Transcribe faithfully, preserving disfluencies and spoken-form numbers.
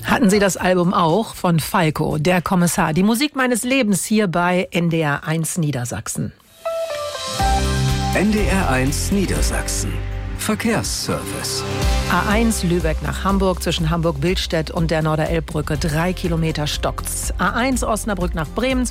Hatten Sie das Album auch von Falco, Der Kommissar? Die Musik meines Lebens hier bei N D R eins Niedersachsen. N D R eins Niedersachsen. Verkehrsservice. A eins Lübeck nach Hamburg zwischen Hamburg-Billstedt und der Norderelbbrücke. Drei Kilometer stockt's. A eins Osnabrück nach Bremen